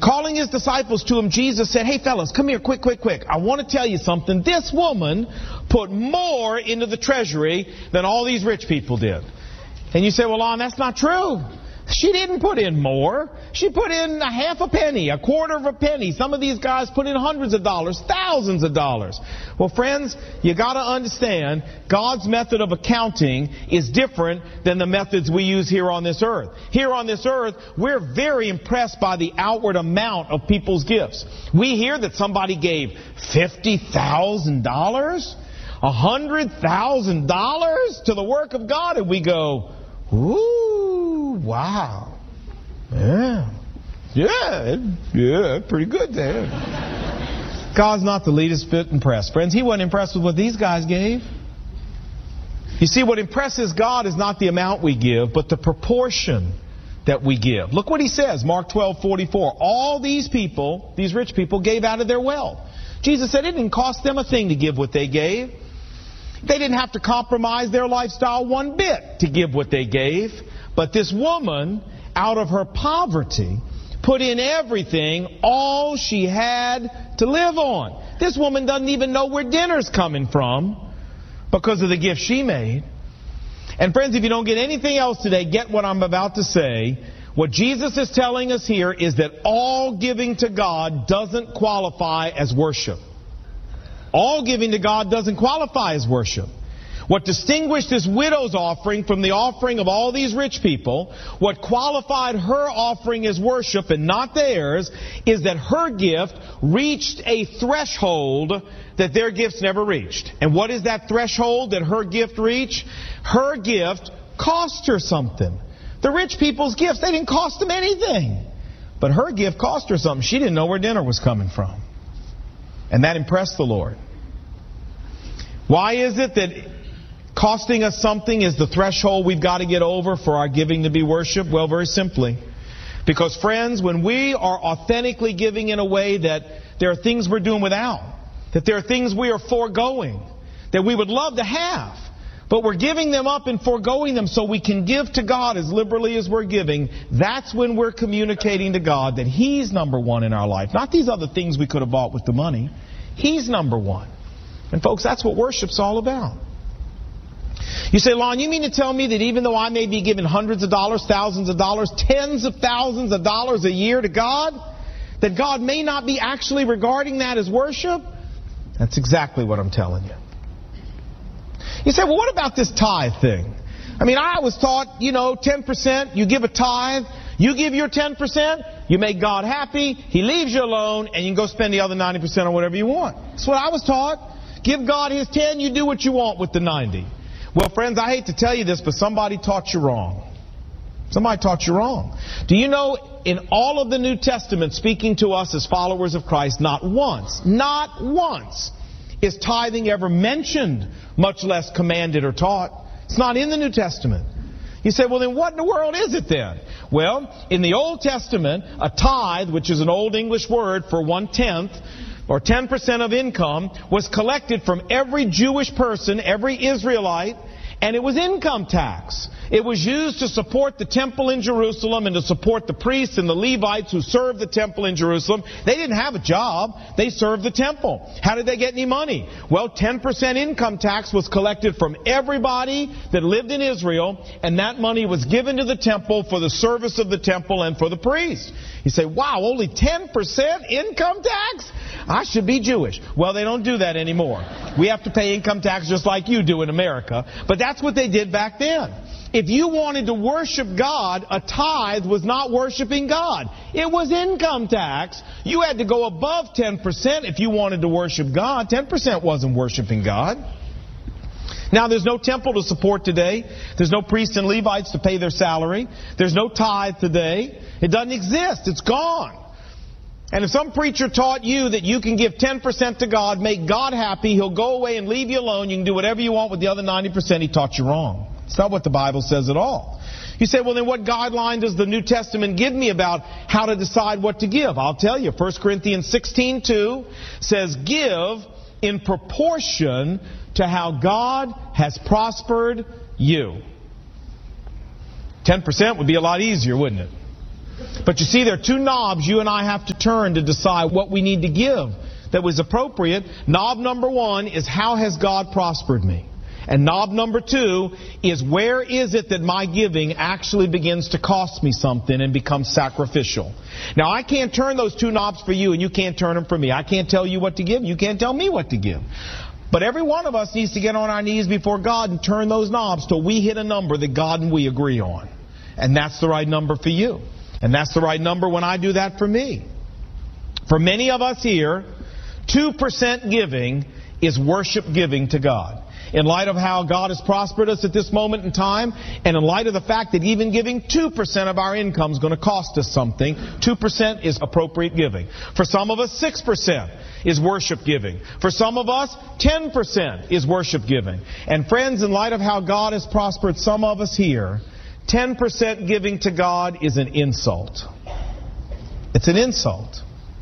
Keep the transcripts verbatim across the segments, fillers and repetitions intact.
Calling his disciples to him, Jesus said, hey fellas, come here, quick, quick, quick. I want to tell you something. This woman put more into the treasury than all these rich people did. And you say, well, Lon, that's not true. She didn't put in more. She put in a half a penny, a quarter of a penny. Some of these guys put in hundreds of dollars, thousands of dollars. Well, friends, you got to understand God's method of accounting is different than the methods we use here on this earth. Here on this earth, we're very impressed by the outward amount of people's gifts. We hear that somebody gave fifty thousand dollars, one hundred thousand dollars to the work of God, and we go, ooh, wow. Yeah. Yeah, yeah, pretty good there. God's not the least bit impressed. Friends, he wasn't impressed with what these guys gave. You see, what impresses God is not the amount we give, but the proportion that we give. Look what he says, Mark twelve forty-four. All these people, these rich people, gave out of their wealth. Jesus said it didn't cost them a thing to give what they gave. They didn't have to compromise their lifestyle one bit to give what they gave. But this woman, out of her poverty, put in everything, all she had to live on. This woman doesn't even know where dinner's coming from because of the gift she made. And friends, if you don't get anything else today, get what I'm about to say. What Jesus is telling us here is that all giving to God doesn't qualify as worship. All giving to God doesn't qualify as worship. What distinguished this widow's offering from the offering of all these rich people, what qualified her offering as worship and not theirs, is that her gift reached a threshold that their gifts never reached. And what is that threshold that her gift reached? Her gift cost her something. The rich people's gifts, they didn't cost them anything. But her gift cost her something. She didn't know where dinner was coming from. And that impressed the Lord. Why is it that costing us something is the threshold we've got to get over for our giving to be worship? Well, very simply. Because, friends, when we are authentically giving in a way that there are things we're doing without, that there are things we are foregoing, that we would love to have, but we're giving them up and foregoing them so we can give to God as liberally as we're giving, that's when we're communicating to God that He's number one in our life. Not these other things we could have bought with the money. He's number one. And folks, that's what worship's all about. You say, Lon, you mean to tell me that even though I may be giving hundreds of dollars, thousands of dollars, tens of thousands of dollars a year to God, that God may not be actually regarding that as worship? That's exactly what I'm telling you. You say, well, what about this tithe thing? I mean, I was taught, you know, ten percent, you give a tithe, you give your ten percent, you make God happy, He leaves you alone, and you can go spend the other ninety percent on whatever you want. That's what I was taught. Give God His ten, you do what you want with the ninety. Well, friends, I hate to tell you this, but somebody taught you wrong. Somebody taught you wrong. Do you know, in all of the New Testament speaking to us as followers of Christ, not once, not once is tithing ever mentioned, much less commanded or taught. It's not in the New Testament. You say, well, then what in the world is it then? Well, in the Old Testament, a tithe, which is an Old English word for one-tenth, or ten percent of income, was collected from every Jewish person, every Israelite, and it was income tax. It was used to support the temple in Jerusalem and to support the priests and the Levites who served the temple in Jerusalem. They didn't have a job. They served the temple. How did they get any money? Well, ten percent income tax was collected from everybody that lived in Israel, and that money was given to the temple for the service of the temple and for the priests. You say, wow, only ten percent income tax? I should be Jewish. Well, they don't do that anymore. We have to pay income tax just like you do in America. But that's what they did back then. If you wanted to worship God, a tithe was not worshiping God. It was income tax. You had to go above ten percent if you wanted to worship God. ten percent wasn't worshiping God. Now, there's no temple to support today. There's no priests and Levites to pay their salary. There's no tithe today. It doesn't exist. It's gone. And if some preacher taught you that you can give ten percent to God, make God happy, He'll go away and leave you alone, you can do whatever you want with the other ninety percent, he taught you wrong. It's not what the Bible says at all. You say, well, then what guideline does the New Testament give me about how to decide what to give? I'll tell you. First Corinthians sixteen two says, give in proportion to how God has prospered you. ten percent would be a lot easier, wouldn't it? But you see, there are two knobs you and I have to turn to decide what we need to give that was appropriate. Knob number one is, how has God prospered me? And knob number two is, where is it that my giving actually begins to cost me something and becomes sacrificial? Now, I can't turn those two knobs for you, and you can't turn them for me. I can't tell you what to give. You can't tell me what to give. But every one of us needs to get on our knees before God and turn those knobs till we hit a number that God and we agree on. And that's the right number for you. And that's the right number when I do that for me. For many of us here, two percent giving is worship giving to God. In light of how God has prospered us at this moment in time, and in light of the fact that even giving two percent of our income is going to cost us something, two percent is appropriate giving. For some of us, six percent is worship giving. For some of us, ten percent is worship giving. And friends, in light of how God has prospered some of us here, ten percent giving to God is an insult. It's an insult.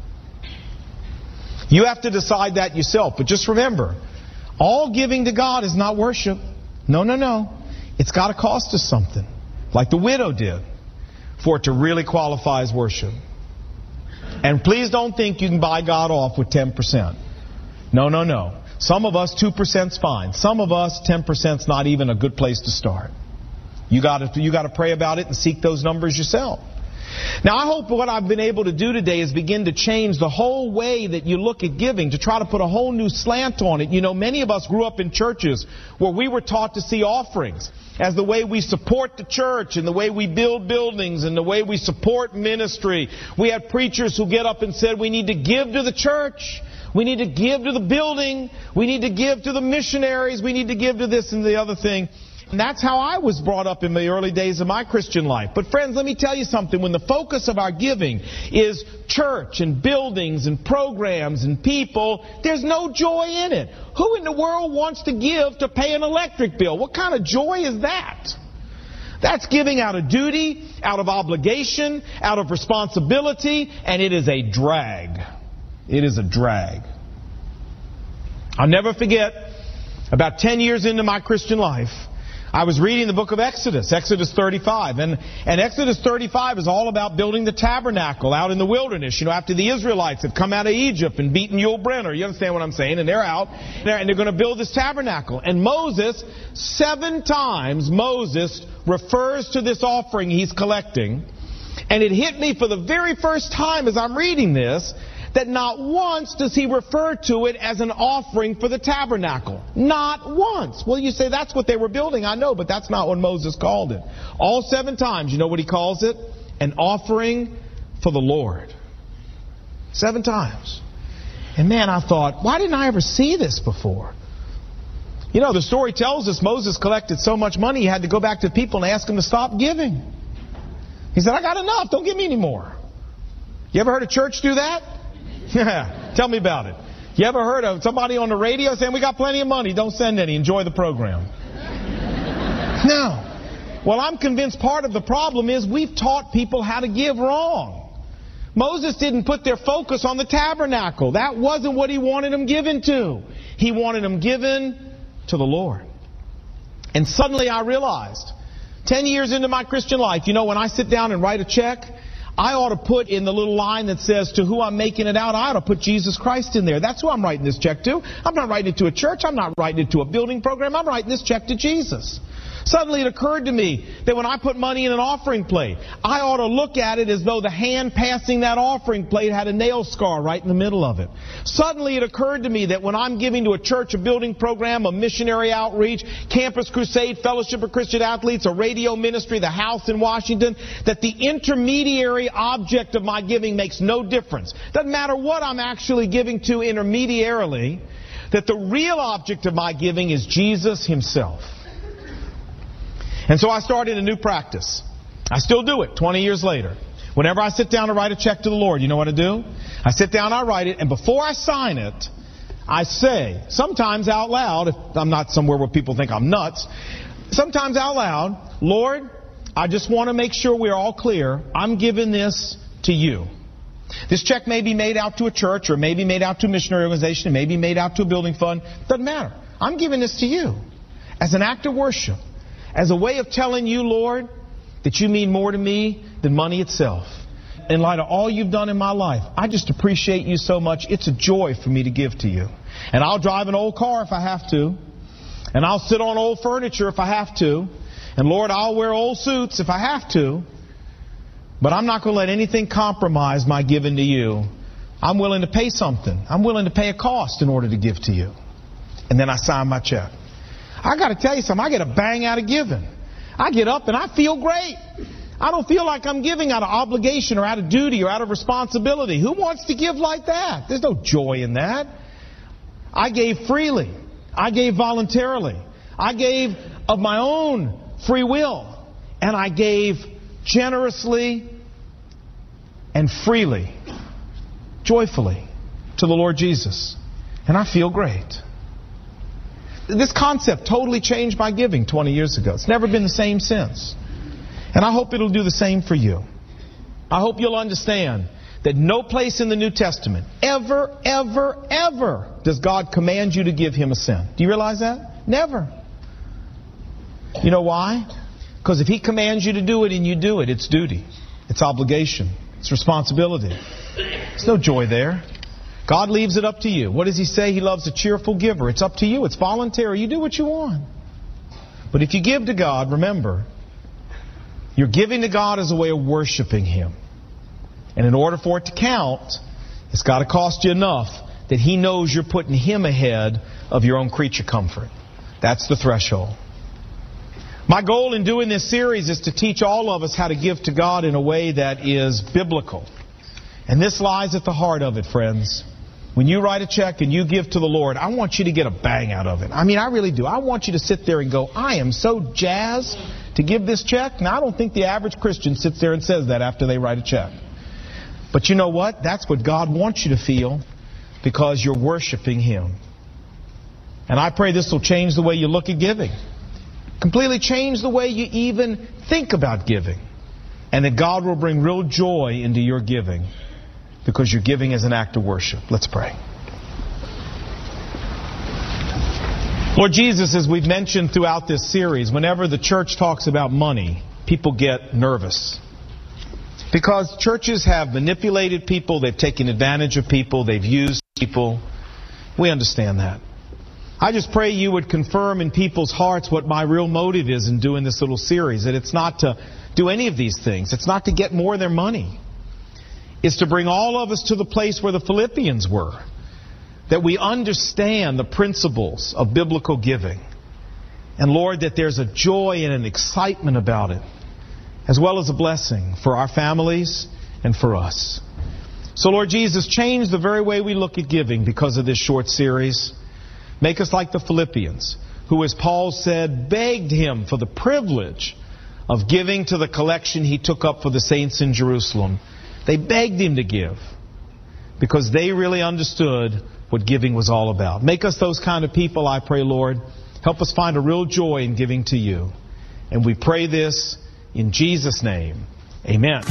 You have to decide that yourself. But just remember, all giving to God is not worship. No, no, no. It's got to cost us something, like the widow did, for it to really qualify as worship. And please don't think you can buy God off with ten percent. No, no, no. Some of us, two percent's fine. Some of us, ten percent's not even a good place to start. You got to, you got to pray about it and seek those numbers yourself. Now, I hope what I've been able to do today is begin to change the whole way that you look at giving, to try to put a whole new slant on it. You know, many of us grew up in churches where we were taught to see offerings as the way we support the church and the way we build buildings and the way we support ministry. We had preachers who get up and said, we need to give to the church. We need to give to the building. We need to give to the missionaries. We need to give to this and the other thing. And that's how I was brought up in the early days of my Christian life. But friends, let me tell you something. When the focus of our giving is church and buildings and programs and people, there's no joy in it. Who in the world wants to give to pay an electric bill? What kind of joy is that? That's giving out of duty, out of obligation, out of responsibility, and it is a drag. It is a drag. I'll never forget, about ten years into my Christian life, I was reading the book of Exodus, Exodus thirty-five. And, and Exodus thirty-five is all about building the tabernacle out in the wilderness. You know, after the Israelites had come out of Egypt and beaten Yul Brynner. You understand what I'm saying? And they're out, and they're, and they're going to build this tabernacle. And Moses, seven times Moses refers to this offering he's collecting. And it hit me for the very first time as I'm reading this, that not once does he refer to it as an offering for the tabernacle. Not once. Well, you say that's what they were building. I know, but that's not what Moses called it. All seven times, you know what he calls it? An offering for the Lord. Seven times. And man, I thought, why didn't I ever see this before? You know, the story tells us Moses collected so much money he had to go back to the people and ask them to stop giving. He said, I got enough. Don't give me any more. You ever heard a church do that? Yeah, tell me about it. You ever heard of somebody on the radio saying, we got plenty of money, don't send any, enjoy the program? No. Well, I'm convinced part of the problem is we've taught people how to give wrong. Moses didn't put their focus on the tabernacle. That wasn't what he wanted them given to. He wanted them given to the Lord. And suddenly I realized, ten years into my Christian life, you know, when I sit down and write a check, I ought to put in the little line that says to who I'm making it out, I ought to put Jesus Christ in there. That's who I'm writing this check to. I'm not writing it to a church. I'm not writing it to a building program. I'm writing this check to Jesus. Suddenly it occurred to me that when I put money in an offering plate, I ought to look at it as though the hand passing that offering plate had a nail scar right in the middle of it. Suddenly it occurred to me that when I'm giving to a church, a building program, a missionary outreach, Campus Crusade, Fellowship of Christian Athletes, a radio ministry, the house in Washington, that the intermediary object of my giving makes no difference. Doesn't matter what I'm actually giving to intermediarily, that the real object of my giving is Jesus Himself. And so I started a new practice. I still do it twenty years later. Whenever I sit down to write a check to the Lord, you know what I do? I sit down, I write it, and before I sign it, I say, sometimes out loud, if I'm not somewhere where people think I'm nuts, sometimes out loud, Lord, I just want to make sure we're all clear. I'm giving this to you. This check may be made out to a church, or may be made out to a missionary organization, it may be made out to a building fund. Doesn't matter. I'm giving this to you as an act of worship. As a way of telling you, Lord, that you mean more to me than money itself. in light of all you've done in my life, I just appreciate you so much. It's a joy for me to give to you. And I'll drive an old car if I have to. And I'll sit on old furniture if I have to. And Lord, I'll wear old suits if I have to. But I'm not going to let anything compromise my giving to you. I'm willing to pay something. I'm willing to pay a cost in order to give to you. And then I sign my check. I got to tell you something. I get a bang out of giving. I get up and I feel great. I don't feel like I'm giving out of obligation or out of duty or out of responsibility. Who wants to give like that? There's no joy in that. I gave freely. I gave voluntarily. I gave of my own free will. And I gave generously and freely, joyfully to the Lord Jesus. And I feel great. This concept totally changed my giving twenty years ago. It's never been the same since. And I hope it'll do the same for you. I hope you'll understand that no place in the New Testament ever, ever, ever does God command you to give Him a cent. Do you realize that? Never. You know why? Because if He commands you to do it and you do it, it's duty. It's obligation. It's responsibility. There's no joy there. God leaves it up to you. What does He say? He loves a cheerful giver. It's up to you. It's voluntary. You do what you want. But if you give to God, remember, you're giving to God as a way of worshiping Him. And in order for it to count, it's got to cost you enough that He knows you're putting Him ahead of your own creature comfort. That's the threshold. My goal in doing this series is to teach all of us how to give to God in a way that is biblical. And this lies at the heart of it, friends. When you write a check and you give to the Lord, I want you to get a bang out of it. I mean, I really do. I want you to sit there and go, I am so jazzed to give this check. Now, I don't think the average Christian sits there and says that after they write a check. But you know what? That's what God wants you to feel because you're worshiping Him. And I pray this will change the way you look at giving. Completely change the way you even think about giving. And that God will bring real joy into your giving because you're giving as an act of worship. Let's pray. Lord Jesus, as we've mentioned throughout this series, whenever the church talks about money, people get nervous. Because churches have manipulated people, they've taken advantage of people, they've used people. We understand that. I just pray you would confirm in people's hearts what my real motive is in doing this little series. That it's not to do any of these things. It's not to get more of their money. It's to bring all of us to the place where the Philippians were. That we understand the principles of biblical giving. And Lord, that there's a joy and an excitement about it. As well as a blessing for our families and for us. So Lord Jesus, change the very way we look at giving because of this short series. Make us like the Philippians, who, as Paul said, begged Him for the privilege of giving to the collection he took up for the saints in Jerusalem. They begged Him to give because they really understood what giving was all about. Make us those kind of people, I pray, Lord. Help us find a real joy in giving to you. And we pray this in Jesus' name. Amen.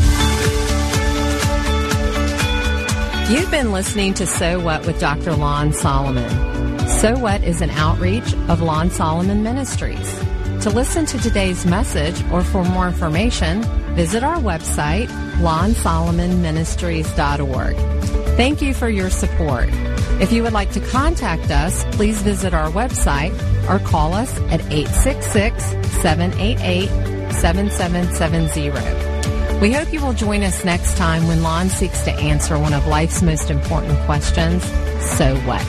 You've been listening to So What with Doctor Lon Solomon. So What is an outreach of Lon Solomon Ministries. To listen to today's message or for more information, visit our website, lon solomon ministries dot org. Thank you for your support. If you would like to contact us, please visit our website or call us at eight six six, seven eight eight, seven seven seven zero. We hope you will join us next time when Lon seeks to answer one of life's most important questions, so what?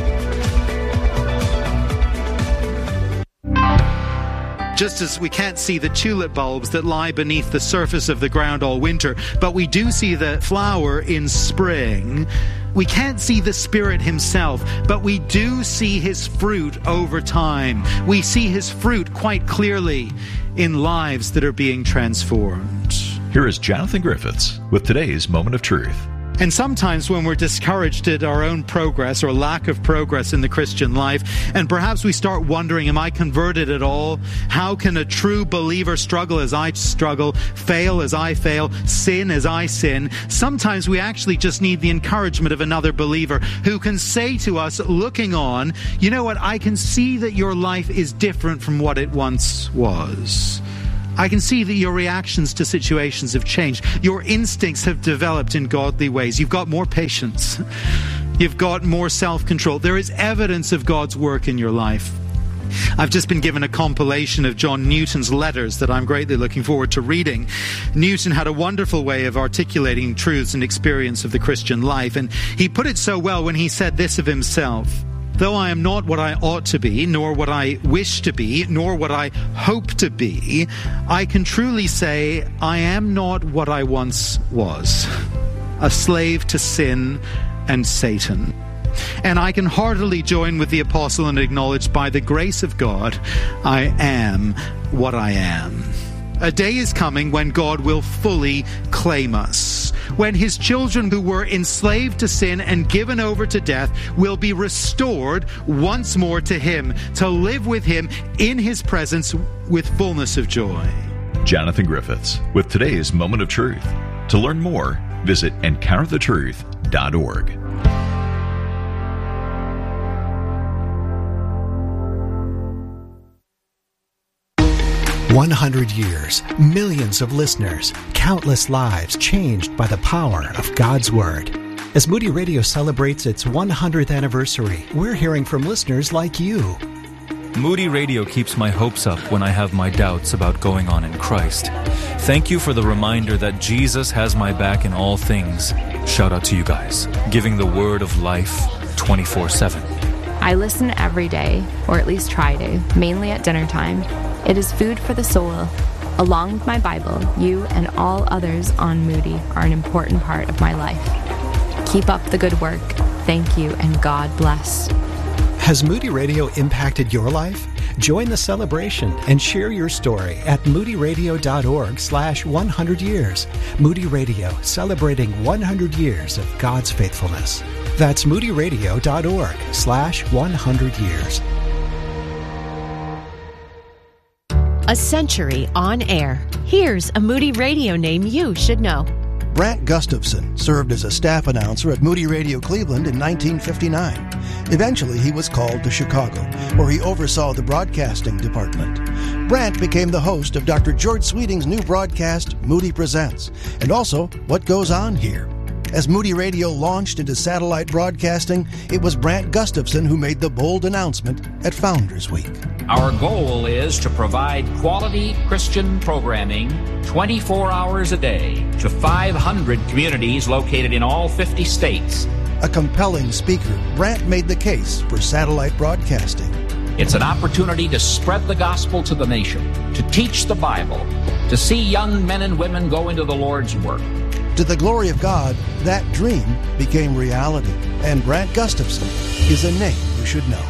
Just as we can't see the tulip bulbs that lie beneath the surface of the ground all winter, but we do see the flower in spring. We can't see the Spirit Himself, but we do see His fruit over time. We see His fruit quite clearly in lives that are being transformed. Here is Jonathan Griffiths with today's Moment of Truth. And sometimes when we're discouraged at our own progress or lack of progress in the Christian life, and perhaps we start wondering, am I converted at all? How can a true believer struggle as I struggle, fail as I fail, sin as I sin? Sometimes we actually just need the encouragement of another believer who can say to us, looking on, you know what, I can see that your life is different from what it once was. I can see that your reactions to situations have changed. Your instincts have developed in godly ways. You've got more patience. You've got more self-control. There is evidence of God's work in your life. I've just been given a compilation of John Newton's letters that I'm greatly looking forward to reading. Newton had a wonderful way of articulating truths and experience of the Christian life, and he put it so well when he said this of himself: "Though I am not what I ought to be, nor what I wish to be, nor what I hope to be, I can truly say I am not what I once was, a slave to sin and Satan. And I can heartily join with the apostle and acknowledge, by the grace of God, I am what I am." A day is coming when God will fully claim us, when his children who were enslaved to sin and given over to death will be restored once more to him, to live with him in his presence with fullness of joy. Jonathan Griffiths with today's Moment of Truth. To learn more, visit encounter the truth dot org. one hundred years, millions of listeners, countless lives changed by the power of God's Word. As Moody Radio celebrates its one hundredth anniversary, we're hearing from listeners like you. Moody Radio keeps my hopes up when I have my doubts about going on in Christ. Thank you for the reminder that Jesus has my back in all things. Shout out to you guys, giving the word of life twenty-four seven. I listen every day, or at least try to, mainly at dinner time. It is food for the soul. Along with my Bible, you and all others on Moody are an important part of my life. Keep up the good work. Thank you, and God bless. Has Moody Radio impacted your life? Join the celebration and share your story at moody radio dot org slash one hundred years. Moody Radio, celebrating one hundred years of God's faithfulness. That's moody radio dot org slash one hundred years. A century on air. Here's a Moody Radio name you should know. Brant Gustafson served as a staff announcer at Moody Radio Cleveland in nineteen fifty-nine. Eventually, he was called to Chicago, where he oversaw the broadcasting department. Brant became the host of Doctor George Sweeting's new broadcast, Moody Presents, and also What Goes On Here. As Moody Radio launched into satellite broadcasting, it was Brant Gustafson who made the bold announcement at Founders Week. Our goal is to provide quality Christian programming twenty-four hours a day to five hundred communities located in all fifty states. A compelling speaker, Brant made the case for satellite broadcasting. It's an opportunity to spread the gospel to the nation, to teach the Bible, to see young men and women go into the Lord's work. To the glory of God, that dream became reality, and Brant Gustafson is a name you should know.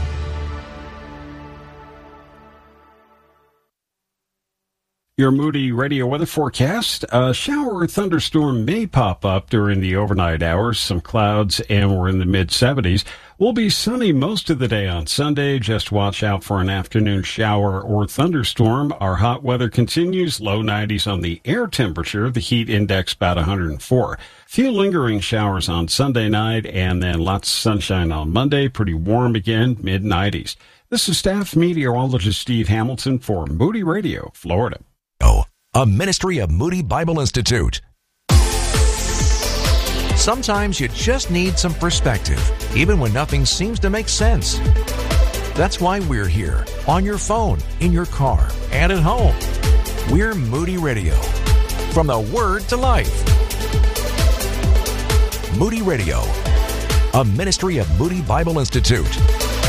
Your Moody Radio weather forecast. A shower or thunderstorm may pop up during the overnight hours. Some clouds, and we're in the mid seventies. We'll be sunny most of the day on Sunday. Just watch out for an afternoon shower or thunderstorm. Our hot weather continues. Low nineties on the air temperature. The heat index about one hundred four. Few lingering showers on Sunday night, and then lots of sunshine on Monday. Pretty warm again, mid nineties. This is staff meteorologist Steve Hamilton for Moody Radio, Florida. A ministry of Moody Bible Institute. Sometimes you just need some perspective, even when nothing seems to make sense. That's why we're here, on your phone, in your car, and at home. We're Moody Radio. From the Word to Life. Moody Radio, a ministry of Moody Bible Institute.